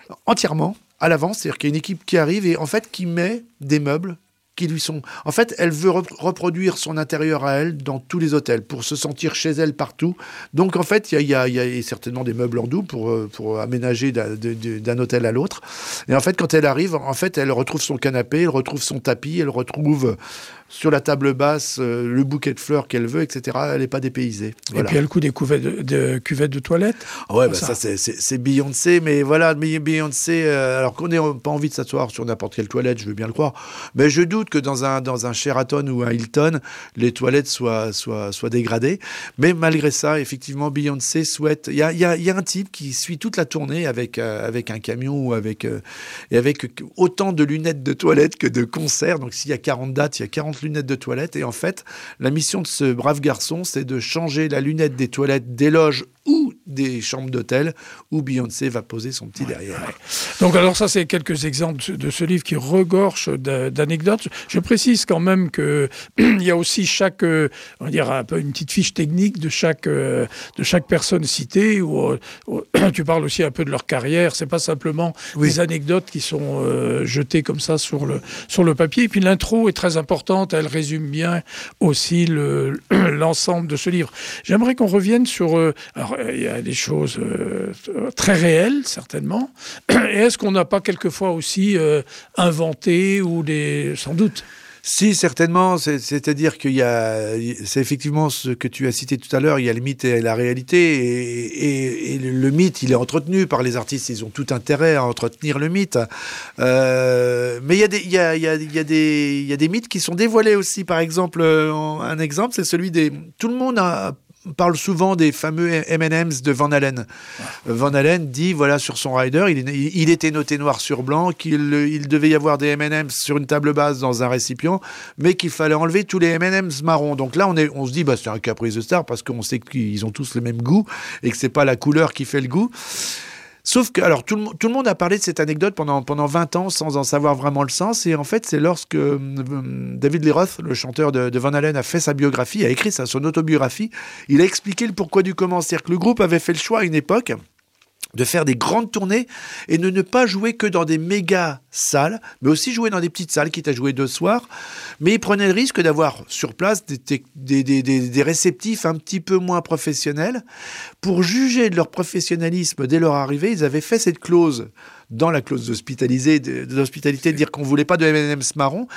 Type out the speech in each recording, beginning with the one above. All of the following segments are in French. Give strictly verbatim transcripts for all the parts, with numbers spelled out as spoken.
entièrement à l'avance, c'est-à-dire qu'il y a une équipe qui arrive et en fait qui met des meubles qui lui sont... En fait, elle veut rep- reproduire son intérieur à elle dans tous les hôtels pour se sentir chez elle partout. Donc, en fait, il y a, y a, y a certainement des meubles en double pour, pour aménager d'un, de, de, d'un hôtel à l'autre. Et en fait, quand elle arrive, en fait, elle retrouve son canapé, elle retrouve son tapis, elle retrouve sur la table basse euh, le bouquet de fleurs qu'elle veut, et cetera. Elle n'est pas dépaysée. Voilà. Et puis, elle coud des cuvettes de, de, cuvettes de toilette. Ah ouais, bah ça, ça c'est, c'est, c'est Beyoncé, mais voilà, Beyoncé, euh, alors qu'on n'ait pas envie de s'asseoir sur n'importe quelle toilette, je veux bien le croire, mais je doute que dans un, dans un Sheraton ou un Hilton, les toilettes soient, soient, soient dégradées. Mais malgré ça, effectivement, Beyoncé souhaite... Il y a, y a, y a un type qui suit toute la tournée avec, euh, avec un camion ou avec, euh, et avec autant de lunettes de toilette que de concerts. Donc, s'il y a quarante dates, il y a quarante lunettes de toilette. Et en fait, la mission de ce brave garçon, c'est de changer la lunette des toilettes des loges ou des chambres d'hôtel où Beyoncé va poser son petit ouais, derrière. Ouais. Donc alors ça, c'est quelques exemples de ce livre qui regorge d'anecdotes. Je précise quand même qu'il y a aussi chaque, on va dire un peu une petite fiche technique de chaque, de chaque personne citée, où, où tu parles aussi un peu de leur carrière. C'est pas simplement oui. des anecdotes qui sont euh, jetées comme ça sur le, sur le papier. Et puis l'intro est très importante, elle résume bien aussi le, l'ensemble de ce livre. J'aimerais qu'on revienne sur... Euh, alors, il y a des choses euh, très réelles, certainement. Et est-ce qu'on n'a pas quelquefois aussi euh, inventé ou des... sans doute Si, certainement. C'est, c'est-à-dire qu'il y a... C'est effectivement ce que tu as cité tout à l'heure, il y a le mythe et la réalité. Et, et, et le mythe, il est entretenu par les artistes. Ils ont tout intérêt à entretenir le mythe. Euh, mais il y a des, il y a, il y a, il y a des, il y a des mythes qui sont dévoilés aussi. Par exemple, un exemple, c'est celui des... Tout le monde a... On parle souvent des fameux M and M's de Van Halen. Ouais. Van Halen dit, voilà, sur son rider, il, il était noté noir sur blanc, qu'il il devait y avoir des M and M's sur une table basse dans un récipient, mais qu'il fallait enlever tous les M and M's marrons. Donc là, on, est, on se dit, bah, c'est un caprice de star, parce qu'on sait qu'ils ont tous le même goût, et que c'est pas la couleur qui fait le goût. Sauf que, alors, tout le, tout le monde a parlé de cette anecdote pendant, pendant vingt ans sans en savoir vraiment le sens. Et en fait, c'est lorsque euh, David Lee Roth, le chanteur de, de Van Halen, a fait sa biographie, a écrit sa, son autobiographie, il a expliqué le pourquoi du comment. C'est-à-dire que le groupe avait fait le choix à une époque de faire des grandes tournées et de ne pas jouer que dans des méga salles, mais aussi jouer dans des petites salles, quitte à jouer deux soirs. Mais ils prenaient le risque d'avoir sur place des, des, des, des, des réceptifs un petit peu moins professionnels. Pour juger de leur professionnalisme dès leur arrivée, ils avaient fait cette clause, dans la clause d'hospitalité, de, d'hospitalité, de dire qu'on ne voulait pas de M and M's marron.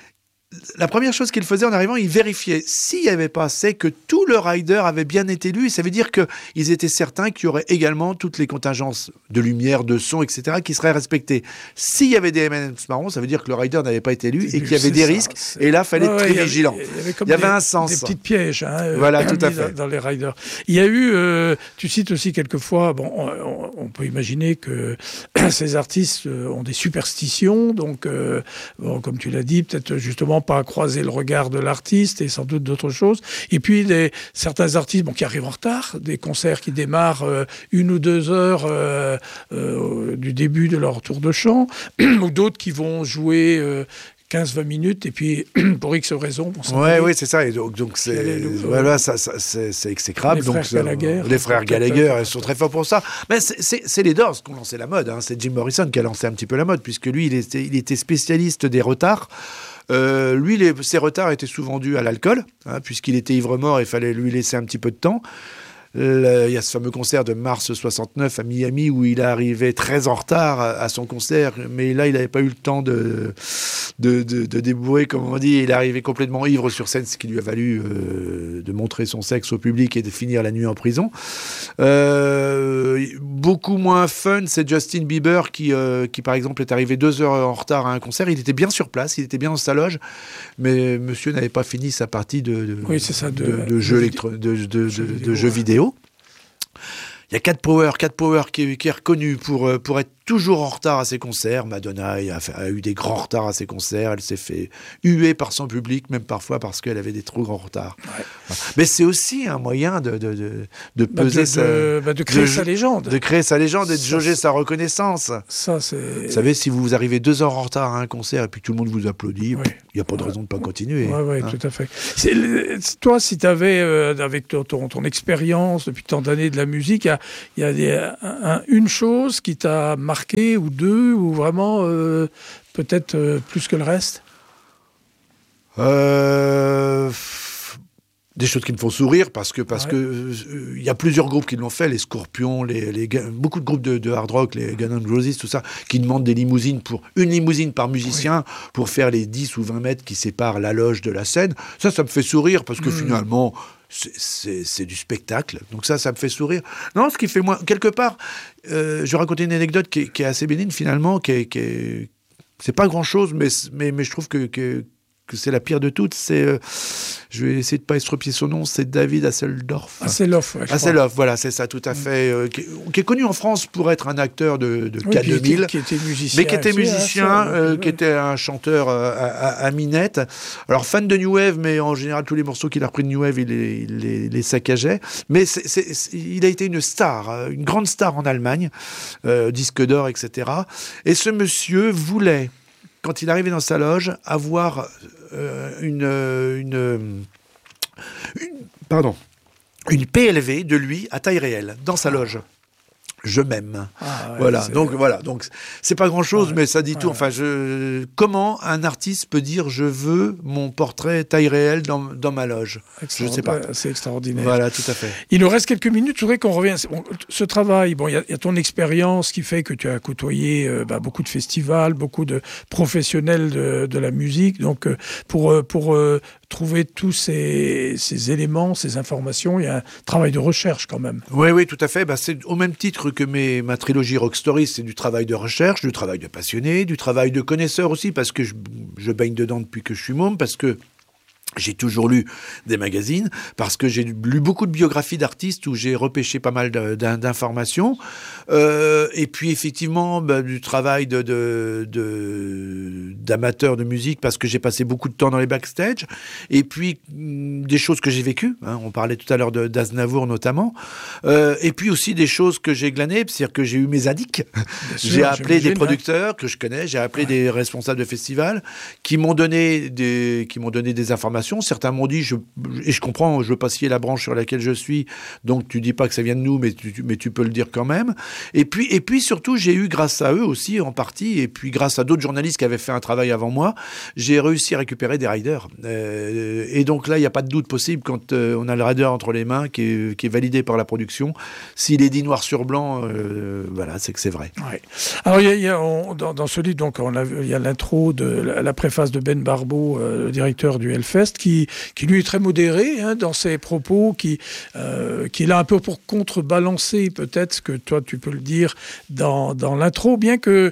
La première chose qu'il faisait en arrivant, il vérifiait s'il n'y avait pas, c'est que tout le rider avait bien été lu. Et ça veut dire qu'ils étaient certains qu'il y aurait également toutes les contingences de lumière, de son, et cetera qui seraient respectées. S'il y avait des M and M's marrons, ça veut dire que le rider n'avait pas été lu et qu'il y avait des ça, risques. C'est... Et là, il fallait ouais, être très ouais, vigilant. Il y avait, il y avait des, un sens. Des petits pièges. Hein, voilà, tout à fait. Dans, dans les riders. Il y a eu, euh, tu cites aussi quelquefois, bon, on, on peut imaginer que ces artistes ont des superstitions. Donc, euh, bon, comme tu l'as dit, peut-être justement pas à croiser le regard de l'artiste et sans doute d'autres choses. Et puis des, certains artistes bon, qui arrivent en retard, des concerts qui démarrent euh, une ou deux heures euh, euh, du début de leur tour de chant, ou d'autres qui vont jouer euh, quinze à vingt minutes et puis pour X raisons. Bon, oui, oui, c'est ça. Et donc, donc c'est, les, voilà, ça, ça, c'est, c'est exécrable. Les donc, frères Gallagher. Les frères Gallagher, ils sont très forts pour ça. Mais c'est, c'est, c'est les Doors qui ont lancé la mode. Hein. C'est Jim Morrison qui a lancé un petit peu la mode, puisque lui, il était, il était spécialiste des retards. Euh, lui, les, ses retards étaient souvent dus à l'alcool, hein, puisqu'il était ivre-mort, il fallait lui laisser un petit peu de temps. Le, il y a ce fameux concert de mars soixante-neuf à Miami où il est arrivé très en retard à, à son concert, mais là, il n'avait pas eu le temps de, de, de, de débourrer, comme on dit. Il est arrivé complètement ivre sur scène, ce qui lui a valu euh, de montrer son sexe au public et de finir la nuit en prison. Euh, beaucoup moins fun, c'est Justin Bieber qui, euh, qui, par exemple, est arrivé deux heures en retard à un concert. Il était bien sur place, il était bien dans sa loge, mais monsieur n'avait pas fini sa partie de, de, oui, c'est ça, de, de, de, jeux, électro- de, de, de, jeux vidéo. De jeux vidéo. Il y a Cat Power, Cat Power qui est, qui est reconnu pour, pour être toujours en retard à ses concerts. Madonna a, fait, a eu des grands retards à ses concerts. Elle s'est fait huer par son public, même parfois parce qu'elle avait des trop grands retards. Ouais. Voilà. Mais c'est aussi un moyen de, de, de, de peser bah de, sa... De, bah de créer de, sa légende. De créer sa légende et de jauger sa reconnaissance. Ça, c'est... Vous savez, si vous arrivez deux heures en retard à un concert et puis tout le monde vous applaudit, il n'y a pas de raison de ne pas continuer. Oui, ouais, hein. tout à fait. C'est, toi, si tu avais, euh, avec ton, ton, ton expérience depuis tant d'années de la musique, il y a, y a des, un, une chose qui t'a marqué, ou deux, ou vraiment euh, peut-être euh, plus que le reste? Euh... Des choses qui me font sourire parce que parce ouais. que il euh, y a plusieurs groupes qui l'ont fait, les Scorpions, les, les beaucoup de groupes de, de hard rock, les Guns N' Roses, tout ça, qui demandent des limousines pour une limousine par musicien oui. pour faire les dix ou vingt mètres qui séparent la loge de la scène. Ça, ça me fait sourire parce que mmh. finalement c'est, c'est, c'est du spectacle. Donc ça, ça me fait sourire. Non, ce qui fait moins quelque part, euh, je vais raconter une anecdote qui est, qui est assez bénigne finalement, qui est, qui est c'est pas grand chose, mais mais mais je trouve que, que que c'est la pire de toutes, c'est, euh, je vais essayer de pas estropier son nom, c'est David Hasselhoff. Hasselhoff, ouais, Hasselhoff, voilà, c'est ça, tout à fait, euh, qui, qui est connu en France pour être un acteur de, de oui, K deux mille, qui était, qui était musicien, mais qui était musicien, ça, euh, ouais. qui était un chanteur euh, à, à, à minette. Alors fan de New Wave, mais en général tous les morceaux qu'il a repris de New Wave, il les, il les, il les saccageait. Mais c'est, c'est, c'est, il a été une star, une grande star en Allemagne, euh, disque d'or, et cetera. Et ce monsieur voulait, quand il arrivait dans sa loge, avoir euh, une, une, une, pardon, une P L V de lui à taille réelle dans sa loge. Je m'aime. Ah ouais, voilà. Donc voilà. Donc c'est pas grand chose, ouais, mais ça dit ouais, tout. Enfin, je... comment un artiste peut dire je veux mon portrait taille réelle dans, dans ma loge? Je sais pas. C'est extraordinaire. Voilà, tout à fait. Il nous reste quelques minutes. Je voudrais qu'on revienne. Bon, ce travail. Bon, il y, y a ton expérience qui fait que tu as côtoyé euh, bah, beaucoup de festivals, beaucoup de professionnels de, de la musique. Donc euh, pour euh, pour euh, trouver tous ces, ces éléments, ces informations, il y a un travail de recherche quand même. Oui, oui, tout à fait. Bah, c'est au même titre que mes, ma trilogie Rock Story, c'est du travail de recherche, du travail de passionné, du travail de connaisseur aussi, parce que je, je baigne dedans depuis que je suis môme, parce que j'ai toujours lu des magazines, parce que j'ai lu beaucoup de biographies d'artistes où j'ai repêché pas mal de, d'informations. Euh, et puis effectivement, bah, du travail de, de, de, d'amateur de musique, parce que j'ai passé beaucoup de temps dans les backstage. Et puis des choses que j'ai vécues. Hein, on parlait tout à l'heure de, d'Aznavour notamment. Euh, et puis aussi des choses que j'ai glanées, c'est-à-dire que j'ai eu mes indices. J'ai appelé des producteurs que je connais, j'ai appelé ouais. des responsables de festivals qui m'ont donné des, qui m'ont donné des informations. Certains m'ont dit, je, et je comprends, je veux pas scier la branche sur laquelle je suis, donc tu dis pas que ça vient de nous, mais tu, mais tu peux le dire quand même. Et puis, et puis surtout, j'ai eu, grâce à eux aussi, en partie, et puis grâce à d'autres journalistes qui avaient fait un travail avant moi, j'ai réussi à récupérer des riders. Euh, et donc là, il n'y a pas de doute possible quand euh, on a le rider entre les mains, qui est, qui est validé par la production. S'il est dit noir sur blanc, euh, voilà, c'est que c'est vrai. Ouais. Alors, il y a, il y a on, dans, dans ce livre, donc, on a, il y a l'intro de la, la préface de Ben Barbeau, euh, le directeur du Hellfest, Qui, qui lui est très modéré hein, dans ses propos, qui, euh, qui est là un peu pour contrebalancer peut-être ce que toi tu peux le dire dans, dans l'intro, bien que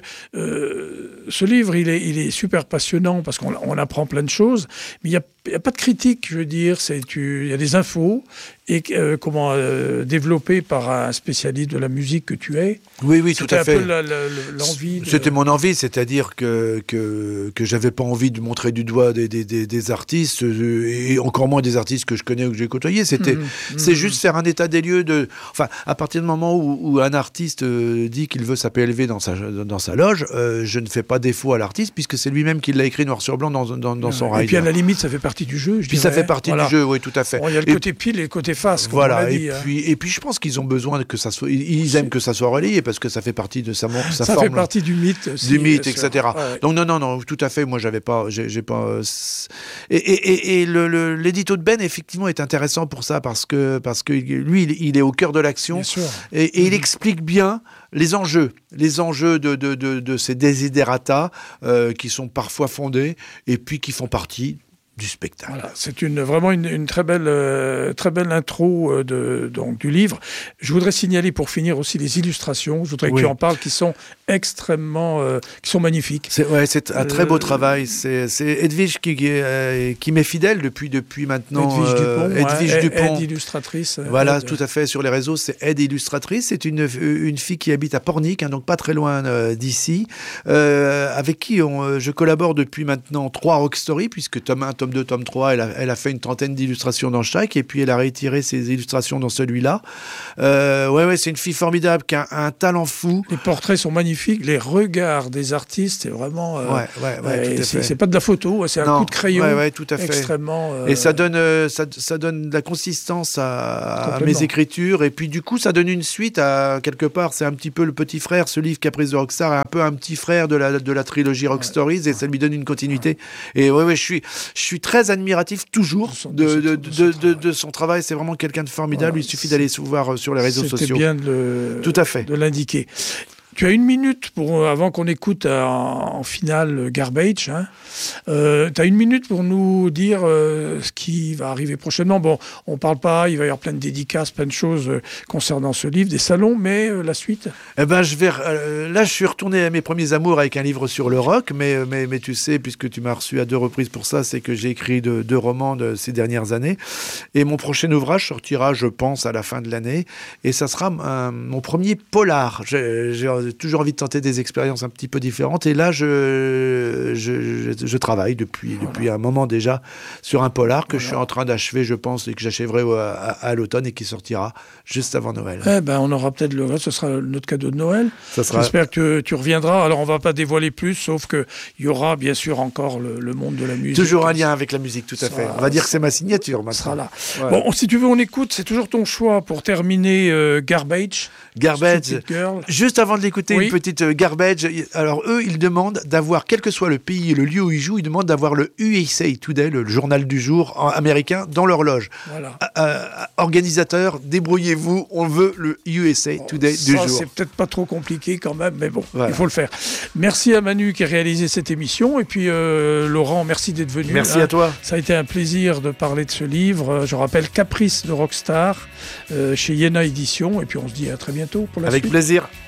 euh, ce livre il est, il est super passionnant parce qu'on on apprend plein de choses, mais il n'y a, a pas de critique, je veux dire, c'est, tu, il y a des infos et euh, comment euh, développé par un spécialiste de la musique que tu es. Oui, oui, tout à fait. C'était un peu la, la, l'envie. De... C'était mon envie, c'est-à-dire que que que j'avais pas envie de montrer du doigt des des, des, des artistes et encore moins des artistes que je connais ou que j'ai côtoyés. C'était, mmh, c'est mmh. juste faire un état des lieux de. Enfin, à partir du moment où, où un artiste euh, dit qu'il veut sa P L V dans sa dans sa loge, euh, je ne fais pas défaut à l'artiste puisque c'est lui-même qui l'a écrit noir sur blanc dans dans, dans ouais, son rider. Et puis à la limite, ça fait partie du jeu. Je puis dirais, ça fait partie voilà. du jeu, oui, tout à fait. Bon, il y a le côté et, pile et le côté face. Voilà. Dit, et hein. puis et puis je pense qu'ils ont besoin que ça soit. Ils aiment que ça soit relayé parce que ça fait partie de sa, sa ça forme. fait partie du mythe. Aussi, du mythe, et cetera. Ouais. Donc non, non, non, tout à fait. Moi, j'avais pas, j'ai, j'ai pas. Et, et, et le, le, l'édito de Ben effectivement est intéressant pour ça parce que parce que lui, il, il est au cœur de l'action et, et mmh. il explique bien les enjeux, les enjeux de de de, de ces desiderata euh, qui sont parfois fondés et puis qui font partie du spectacle. Voilà, c'est une, vraiment une, une très belle, euh, très belle intro euh, de, donc, du livre. Je voudrais signaler pour finir aussi les illustrations. Je voudrais oui. que tu en parles, qui sont extrêmement, euh, qui sont magnifiques. C'est, ouais, c'est un très beau euh, travail. C'est, c'est Edwige qui, qui, euh, qui m'est fidèle depuis, depuis maintenant. Edwige Dupont. Euh, Edwige ouais, Dupont. Aide illustratrice. Voilà, aide. Tout à fait. Sur les réseaux, c'est Aide illustratrice. C'est une, une fille qui habite à Pornic, hein, donc pas très loin euh, d'ici, euh, avec qui on, je collabore depuis maintenant trois Rock Story, puisque Thomas, Thomas tome deux, tome trois, elle a, elle a fait une trentaine d'illustrations dans chaque, et puis elle a retiré ses illustrations dans celui-là. Euh, ouais, ouais, c'est une fille formidable, qui a un, un talent fou. Les portraits sont magnifiques, les regards des artistes, c'est vraiment... Euh, ouais, ouais, ouais, tout à c'est, fait. c'est pas de la photo, c'est un non, coup de crayon ouais, ouais, tout à fait. extrêmement... Euh, et ça donne, euh, ça, ça donne de la consistance à, à mes écritures, et puis du coup, ça donne une suite à, quelque part, c'est un petit peu le petit frère, ce livre Caprice de Rockstar est un peu un petit frère de la, de la trilogie Rock Stories, ouais. et ça lui donne une continuité. Ouais. Et ouais, ouais, je suis, je suis très admiratif toujours de, de, de, de, de, de son travail. C'est vraiment quelqu'un de formidable. Voilà, il suffit d'aller se voir sur les réseaux C'était sociaux. C'est bien de, le, Tout à fait. de l'indiquer. Tu as une minute pour, avant qu'on écoute en, en finale Garbage. Hein. Euh, tu as une minute pour nous dire euh, ce qui va arriver prochainement. Bon, on ne parle pas, il va y avoir plein de dédicaces, plein de choses euh, concernant ce livre, des salons, mais euh, la suite. Eh ben, je vais, euh, là, je suis retourné à mes premiers amours avec un livre sur le rock, mais, mais, mais tu sais, puisque tu m'as reçu à deux reprises pour ça, c'est que j'ai écrit deux, deux romans de ces dernières années. Et mon prochain ouvrage sortira, je pense, à la fin de l'année. Et ça sera un, mon premier polar. J'ai, j'ai toujours envie de tenter des expériences un petit peu différentes. Et là, je, je, je, je travaille depuis, voilà. depuis un moment déjà sur un polar que voilà. je suis en train d'achever, je pense, et que j'achèverai à, à, à l'automne et qui sortira juste avant Noël. Eh ben, on aura peut-être le... Ce sera notre cadeau de Noël. Ça sera... J'espère que tu reviendras. Alors, on ne va pas dévoiler plus, sauf qu'il y aura bien sûr encore le, le monde de la musique. Toujours un lien avec la musique, tout à fait. On va dire que c'est ma signature maintenant. Sera là. Ouais. Bon, si tu veux, on écoute. C'est toujours ton choix pour terminer euh, Garbage. Garbage. Juste avant de l'écouter, oui. une petite euh, Garbage. Alors, eux, ils demandent d'avoir, quel que soit le pays et le lieu où ils jouent, ils demandent d'avoir le U S A Today, le journal du jour en américain, dans leur loge. Voilà. Euh, organisateurs, débrouillez-vous, on veut le U S A bon, Today ça, du jour. C'est peut-être pas trop compliqué quand même, mais bon, voilà. il faut le faire. Merci à Manu qui a réalisé cette émission, et puis euh, Laurent, merci d'être venu. Merci hein. à toi. Ça a été un plaisir de parler de ce livre. Je rappelle Caprice de Rockstar, euh, chez Iéna Éditions, et puis on se dit à très bientôt pour la Avec suite. plaisir.